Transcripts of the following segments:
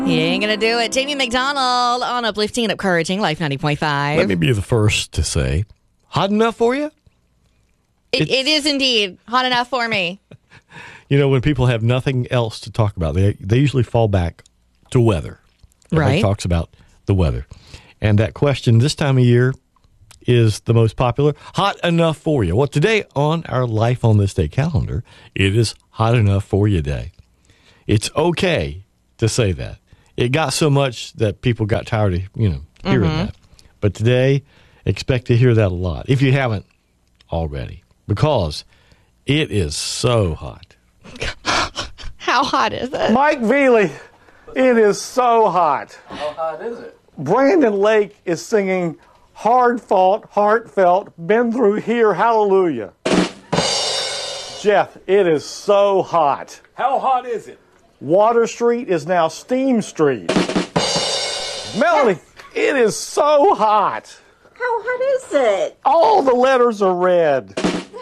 You ain't gonna do it. Jamie McDonald on Uplifting and Encouraging Life 90.5. Let me be the first to say, hot enough for you? It is indeed hot enough for me. You know, when people have nothing else to talk about, they usually fall back to weather. Everybody Right. talks about the weather. And that question this time of year is the most popular. Hot enough for you? Well, today on our Life on This Day calendar, it is Hot Enough for You Day. It's okay to say that. It got so much that people got tired of, hearing that. But today, expect to hear that a lot, if you haven't already, because it is so hot. How hot is it? Mike Veely, it is so hot. How hot is it? Brandon Lake is singing Hard Fought, Heartfelt, Been Through Here, Hallelujah. Jeff, it is so hot. How hot is it? Water Street is now Steam Street. Melanie, it is so hot. How hot is it? All the letters are red.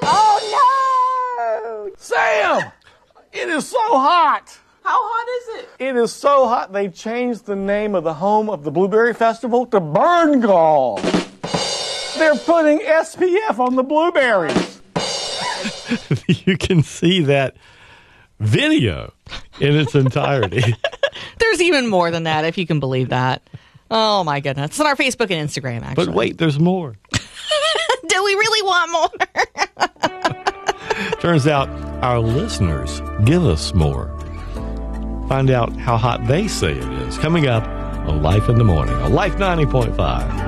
Oh no! Sam, it is so hot. How hot is it? It is so hot they changed the name of the home of the Blueberry Festival to Burn Gall. They're putting SPF on the blueberries. You can see that video in its entirety. There's even more than that, if you can believe that. Oh, my goodness. It's on our Facebook and Instagram, actually. But wait, there's more. Do we really want more? Turns out our listeners give us more. Find out how hot they say it is. Coming up on Life in the Morning on Life 90.5.